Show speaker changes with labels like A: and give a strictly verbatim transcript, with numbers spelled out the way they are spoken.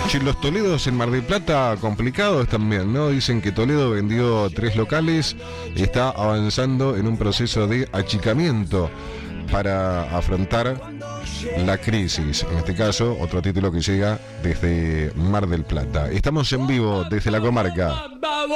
A: Che, los Toledos en Mar del Plata complicados también, ¿no? Dicen que Toledo vendió tres locales y está avanzando en un proceso de achicamiento para afrontar la crisis. En este caso, otro título que llega desde Mar del Plata. Estamos en vivo desde la comarca.